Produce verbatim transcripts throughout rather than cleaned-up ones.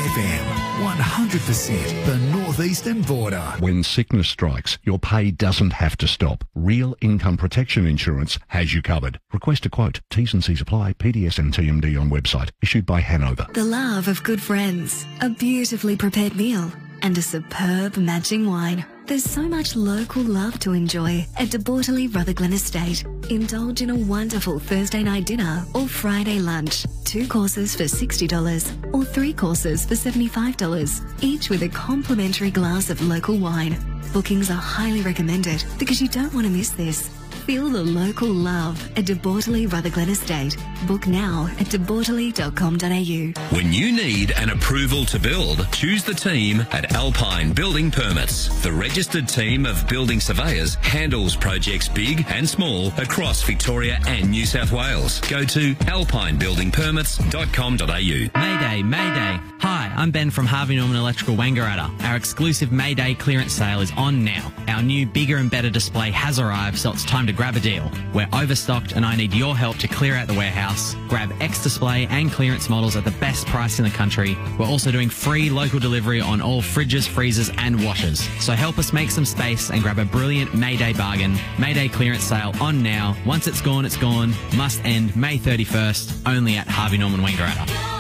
F M, one hundred percent the northeastern border. When sickness strikes, your pay doesn't have to stop. Real Income Protection Insurance has you covered. Request a quote. T's and C's apply. P D S and T M D on website. Issued by Hanover. The love of good friends, a beautifully prepared meal, and a superb matching wine. There's so much local love to enjoy at De Bortoli Rutherglen Estate. Indulge in a wonderful Thursday night dinner or Friday lunch. Two courses for sixty dollars or three courses for seventy-five dollars, each with a complimentary glass of local wine. Bookings are highly recommended because you don't want to miss this. Feel the local love at De Bortoli Rutherglen Estate. Book now at de bortoli dot com dot a u. When you need an approval to build, choose the team at Alpine Building Permits. The registered team of building surveyors handles projects big and small across Victoria and New South Wales. Go to alpine building permits dot com dot a u. Mayday, Mayday. Hi, I'm Ben from Harvey Norman Electrical Wangaratta. Our exclusive Mayday clearance sale is on now. Our new bigger and better display has arrived, so it's time to grab a deal. We're overstocked and I need your help to clear out the warehouse. Grab X display and clearance models at the best price in the country. We're also doing free local delivery on all fridges, freezers and washers. So help us make some space and grab a brilliant Mayday bargain. Mayday clearance sale on now. Once it's gone, it's gone. Must end May thirty-first, only at Harvey Norman Wangaratta.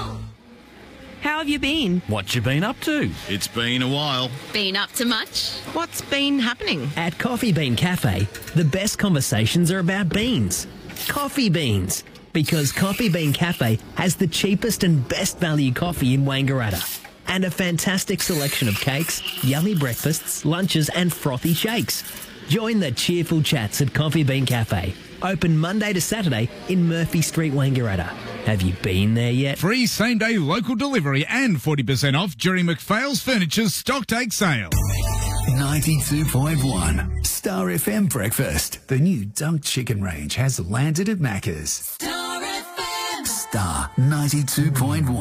How have you been? What you been up to? It's been a while. Been up to much? What's been happening? At Coffee Bean Cafe, the best conversations are about beans. Coffee beans. Because Coffee Bean Cafe has the cheapest and best value coffee in Wangaratta. And a fantastic selection of cakes, yummy breakfasts, lunches and frothy shakes. Join the cheerful chats at Coffee Bean Cafe. Open Monday to Saturday in Murphy Street, Wangaratta. Have you been there yet? Free same-day local delivery and forty percent off during McPhail's Furniture's Stocktake sale. ninety-two point one Star F M Breakfast. The new Dunk Chicken range has landed at Macca's. Star F M. Star ninety-two point one.